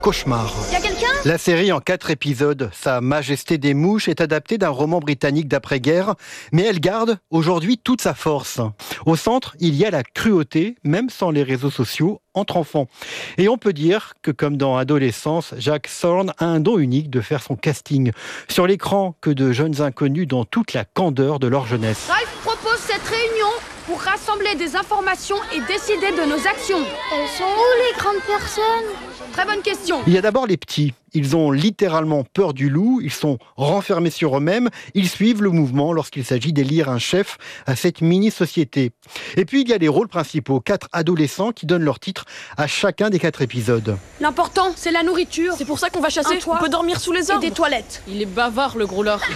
Cauchemar. Y'a quelqu'un ? La série en 4 épisodes, Sa Majesté des Mouches, est adaptée d'un roman britannique d'après-guerre, mais elle garde aujourd'hui toute sa force. Au centre, il y a la cruauté, même sans les réseaux sociaux, entre enfants. Et on peut dire que comme dans Adolescence, Jack Thorne a un don unique de faire son casting sur l'écran que de jeunes inconnus dans toute la candeur de leur jeunesse. Ralph propose cette réunion pour rassembler des informations et décider de nos actions. Elles sont où les grandes personnes ? Très bonne question. Il y a d'abord les petits. Ils ont littéralement peur du loup, ils sont renfermés sur eux-mêmes, ils suivent le mouvement lorsqu'il s'agit d'élire un chef à cette mini-société. Et puis il y a les rôles principaux, 4 adolescents qui donnent leur titre à chacun des 4 épisodes. L'important, c'est la nourriture. C'est pour ça qu'on va chasser. Un toit. On peut dormir sous les Et arbres. des toilettes. Il est bavard, le gros lard.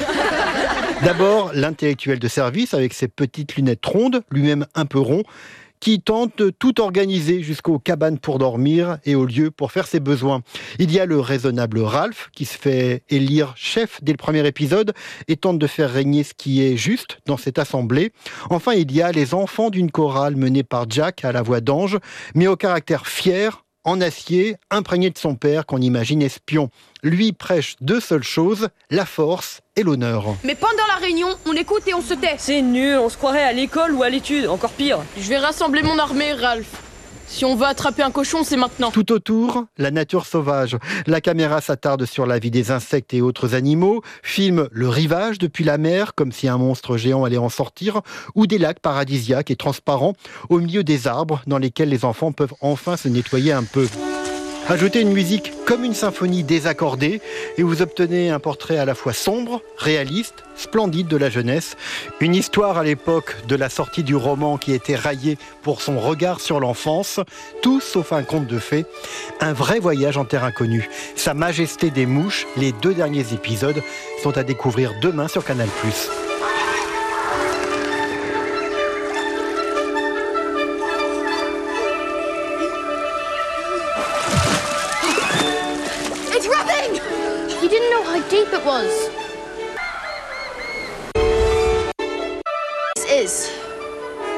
D'abord, l'intellectuel de service avec ses petites lunettes rondes, lui-même un peu rond, qui tente de tout organiser jusqu'aux cabanes pour dormir et aux lieux pour faire ses besoins. Il y a le raisonnable Ralph qui se fait élire chef dès le premier épisode et tente de faire régner ce qui est juste dans cette assemblée. Enfin, il y a les enfants d'une chorale menée par Jack à la voix d'ange, mais au caractère fier, en acier, imprégné de son père qu'on imagine espion. Lui prêche 2 seules choses, la force et l'honneur. Mais pendant la réunion, on écoute et on se tait. C'est nul, on se croirait à l'école ou à l'étude, encore pire. Je vais rassembler mon armée, Ralph. Si on veut attraper un cochon, c'est maintenant. Tout autour, la nature sauvage. La caméra s'attarde sur la vie des insectes et autres animaux, filme le rivage depuis la mer, comme si un monstre géant allait en sortir, ou des lacs paradisiaques et transparents au milieu des arbres dans lesquels les enfants peuvent enfin se nettoyer un peu. Ajoutez une musique comme une symphonie désaccordée et vous obtenez un portrait à la fois sombre, réaliste, splendide de la jeunesse. Une histoire à l'époque de la sortie du roman qui était raillé pour son regard sur l'enfance, tout sauf un conte de fées. Un vrai voyage en terre inconnue. Sa Majesté des Mouches, les 2 derniers épisodes sont à découvrir demain sur Canal+. It's rubbing! You didn't know how deep it was. This is